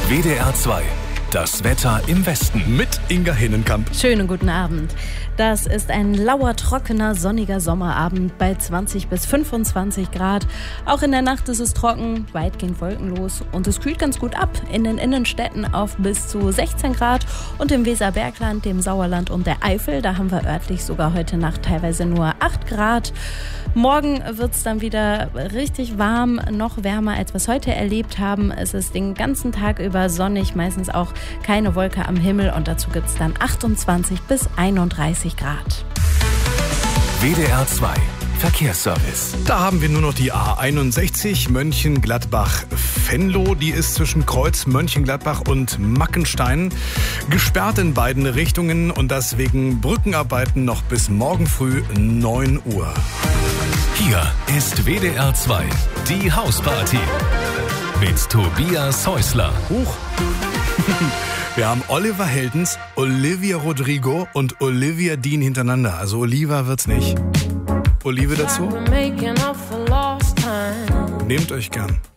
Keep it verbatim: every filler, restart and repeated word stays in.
W D R zwei. Das Wetter im Westen. Mit Inga Hinnenkamp. Schönen guten Abend. Das ist ein lauer, trockener, sonniger Sommerabend bei zwanzig bis fünfundzwanzig Grad. Auch in der Nacht ist es trocken, weitgehend wolkenlos und es kühlt ganz gut ab. In den Innenstädten auf bis zu sechzehn Grad und im Weserbergland, dem Sauerland und der Eifel, da haben wir örtlich sogar heute Nacht teilweise nur acht Grad. Morgen wird es dann wieder richtig warm, noch wärmer, als wir es heute erlebt haben. Es ist den ganzen Tag über sonnig, meistens auch keine Wolke am Himmel und dazu gibt es dann achtundzwanzig bis einunddreißig Grad. W D R zwei. Verkehrsservice. Da haben wir nur noch die A einundsechzig Mönchengladbach-Venlo. Die ist zwischen Kreuz Mönchengladbach und Mackenstein gesperrt in beiden Richtungen und das wegen Brückenarbeiten noch bis morgen früh neun Uhr. Hier ist W D R zwei, die Hausparty. Mit Tobias Häusler. Huch. Wir haben Oliver Heldens, Olivia Rodrigo und Olivia Dean hintereinander. Also Oliva wird's nicht. Olive dazu? Nehmt euch gern.